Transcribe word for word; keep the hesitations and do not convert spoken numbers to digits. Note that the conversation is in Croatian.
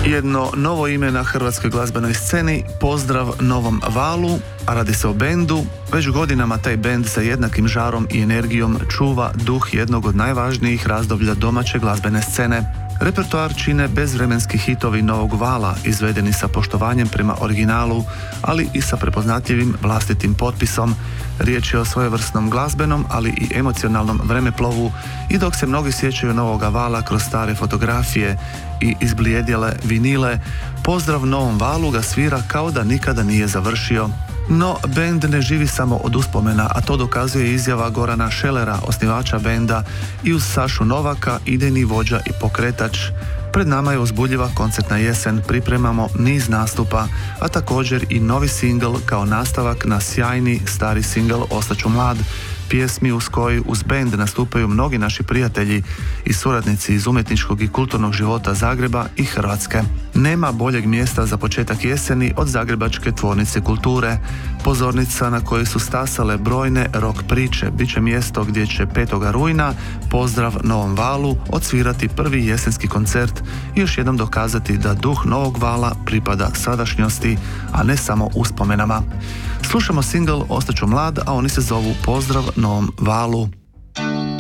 Jedno novo ime na hrvatskoj glazbenoj sceni, pozdrav Novom valu, a radi se o bendu. Već godinama taj bend sa jednakim žarom i energijom čuva duh jednog od najvažnijih razdoblja domaće glazbene scene. Repertoar čine bezvremenski hitovi novog vala, izvedeni sa poštovanjem prema originalu, ali i sa prepoznatljivim vlastitim potpisom. Riječ je o svojevrsnom glazbenom, ali i emocionalnom vremeplovu, i dok se mnogi sjećaju novoga vala kroz stare fotografije i izblijedjele vinile, pozdrav Novom valu ga svira kao da nikada nije završio. No, bend ne živi samo od uspomena, a to dokazuje izjava Gorana Šelera, osnivača benda, i uz Sašu Novaka, idejni vođa i pokretač. Pred nama je uzbudljiva koncertna jesen, pripremamo niz nastupa, a također i novi singl kao nastavak na sjajni stari singl Ostaću mlad, pjesmi uz koji uz bend nastupaju mnogi naši prijatelji i suradnici iz umjetničkog i kulturnog života Zagreba i Hrvatske. Nema boljeg mjesta za početak jeseni od Zagrebačke tvornice kulture. Pozornica na kojoj su stasale brojne rock priče bit će mjesto gdje će petog rujna pozdrav Novom valu odsvirati prvi jesenski koncert i još jednom dokazati da duh novog vala pripada sadašnjosti, a ne samo uspomenama. Slušamo singl Ostaću mlad, a oni se zovu Pozdrav Novom valu.